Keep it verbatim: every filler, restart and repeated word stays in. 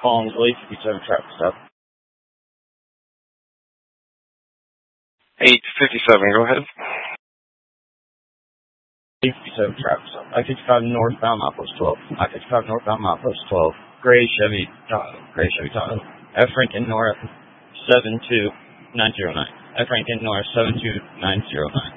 Calling Lake fifty-seven traffic stop. eight fifty-seven, go ahead. eight fifty-seven traffic stop. I fifty-five northbound Outpost twelve. I fifty-five northbound Outpost twelve. Gray Chevy Tahoe. Gray Chevy Tahoe. F Rankin North seven two nine zero nine. F Rankin North seven two nine zero nine.